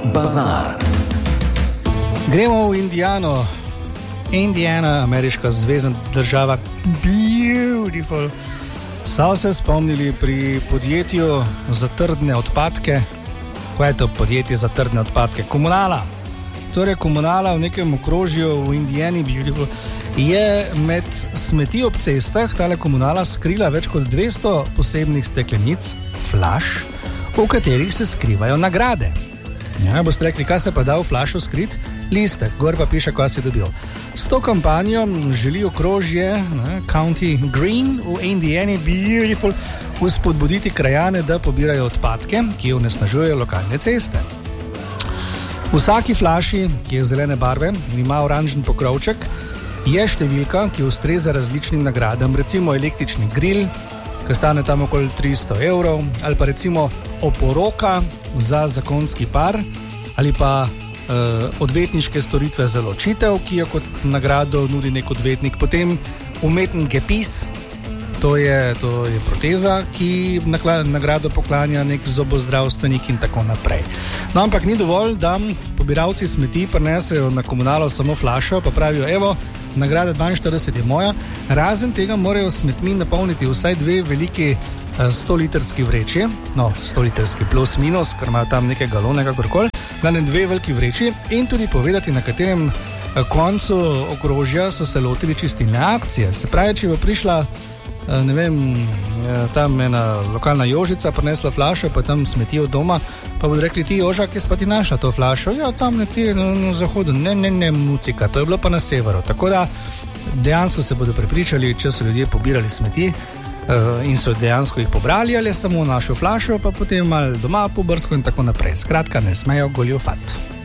Bazar. Gremo v Indiano. Indiana, ameriška zvezna država. Beautiful. So se spomnili pri podjetju za trdne odpadke. Kaj je to podjetje za trdne odpadke? Komunala. Torej, Komunala v nekem okrožju v Indiani, beautiful, je med smeti ob cestah tale Komunala skrila več kot 200 posebnih steklenic, flaš, v katerih se skrivajo nagrade. Ja, boste rekli, kaj se pa da v flašu skrit? Listek, gor pa piše, kaj si dobil. S to kampanjo želi okrožje County Green v Indiani, beautiful, vzpodbuditi krajane, da pobirajo odpadke, ki onesnažujejo lokalne ceste. V vsaki flaši, ki je zelene barve in ima oranžen pokrovček, je številka, ki ustreza različnim nagradam, recimo električni grill, ki stane tam okoli 300 €, ali pa recimo oporoka za zakonski par, ali pa odvetniške storitve za ločitev, ki jo kot nagrado nudi nek odvetnik, potem umeten gepis, to je proteza, ki nagrado poklanja nek zobozdravstvenik in tako naprej. No, ampak ni dovolj, da pobiralci smeti prinesejo na Komunalo samo flašo, pa pravijo, evo, nagrada 42 je moja, razen tega morajo smetmi napolniti vsaj 2 veliki 100-litrski vreči, no, 100-litrski plus minus, ker imajo tam nekaj galone, kakorkoli, glavne 2 veliki vreči in tudi povedati, na katerem koncu okrožja so se lotili čistilne akcije. Se pravi, če bo prišla, ne vem, tam ena lokalna Jožica prinesla flašo, pa tam smetijo doma, pa bodo rekli, ti Joža, kje si pa ti našla to flašo? Ja, tam nekje na zahodu. Ne, mucika, to je bilo pa na severu. Tako da dejansko se bodo prepričali, če so ljudje pobirali smeti in so dejansko jih pobrali, ali je samo našo flašo, pa potem malo doma po brsko in tako naprej. Skratka, ne smejo goljufati.